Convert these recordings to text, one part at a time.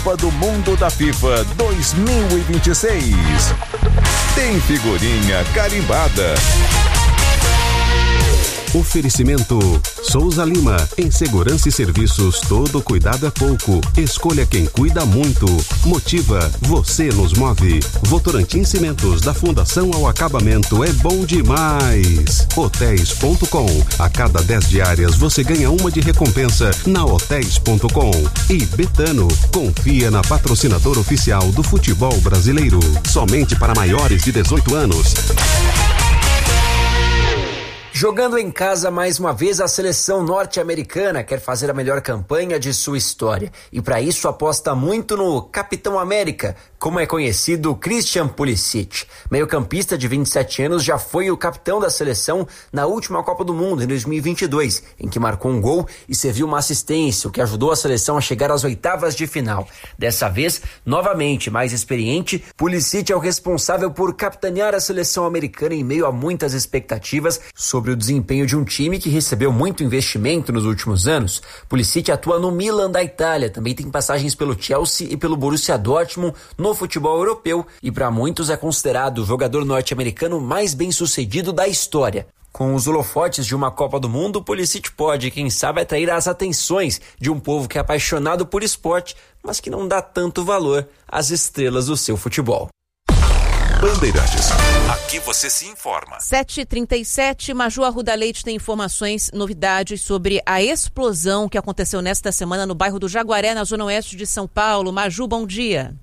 Copa do Mundo da FIFA 2026. Tem figurinha carimbada. Oferecimento Souza Lima. Em segurança e serviços, todo cuidado é pouco. Escolha quem cuida muito. Motiva, você nos move. Votorantim Cimentos, da fundação ao acabamento, é bom demais. Hotéis.com. A cada 10 diárias você ganha uma de recompensa na Hotéis.com. E Betano, confia na patrocinadora oficial do futebol brasileiro. Somente para maiores de 18 anos. Jogando em casa mais uma vez, a seleção norte-americana quer fazer a melhor campanha de sua história. E para isso aposta muito no Capitão América, como é conhecido Christian Pulisic. Meio-campista de 27 anos, já foi o capitão da seleção na última Copa do Mundo, em 2022, em que marcou um gol e serviu uma assistência, o que ajudou a seleção a chegar às oitavas de final. Dessa vez, novamente mais experiente, Pulisic é o responsável por capitanear a seleção americana em meio a muitas expectativas sobre o desempenho de um time que recebeu muito investimento nos últimos anos. Pulisic atua no Milan da Itália, também tem passagens pelo Chelsea e pelo Borussia Dortmund no futebol europeu e para muitos é considerado o jogador norte-americano mais bem-sucedido da história. Com os holofotes de uma Copa do Mundo, Pulisic pode, quem sabe, atrair as atenções de um povo que é apaixonado por esporte, mas que não dá tanto valor às estrelas do seu futebol. Bandeirantes. Aqui você se informa. 7h37, Maju Arruda Leite tem informações, novidades sobre a explosão que aconteceu nesta semana no bairro do Jaguaré, na zona oeste de São Paulo. Maju, bom dia.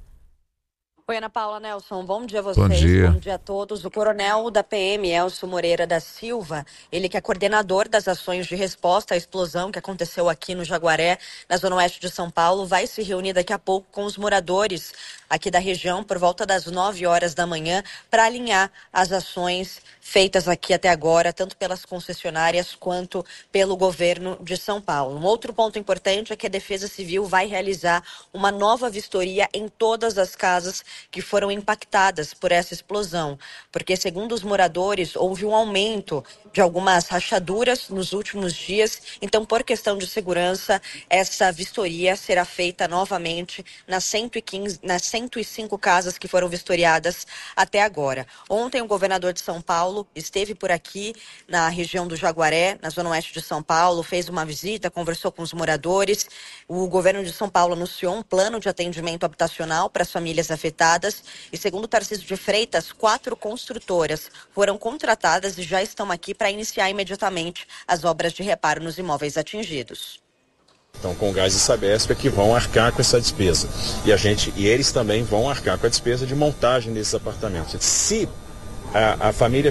Oi, Ana Paula, Nelson, bom dia a vocês, bom dia a todos. O coronel da PM, Elcio Moreira da Silva, ele que é coordenador das ações de resposta à explosão que aconteceu aqui no Jaguaré, na zona oeste de São Paulo, vai se reunir daqui a pouco com os moradores aqui da região por volta das 9 horas da manhã para alinhar as ações feitas aqui até agora, tanto pelas concessionárias quanto pelo governo de São Paulo. Um outro ponto importante é que a Defesa Civil vai realizar uma nova vistoria em todas as casas que foram impactadas por essa explosão, porque, segundo os moradores, houve um aumento de algumas rachaduras nos últimos dias, então, por questão de segurança, essa vistoria será feita novamente nas 105 casas que foram vistoriadas até agora. Ontem, o governador de São Paulo esteve por aqui na região do Jaguaré, na zona oeste de São Paulo, fez uma visita, conversou com os moradores. O governo de São Paulo anunciou um plano de atendimento habitacional para as famílias afetadas e, segundo Tarcísio de Freitas, 4 construtoras foram contratadas e já estão aqui para iniciar imediatamente as obras de reparo nos imóveis atingidos. Então, com o Gás e Sabesp é que vão arcar com essa despesa. E eles também vão arcar com a despesa de montagem desses apartamentos. Se a família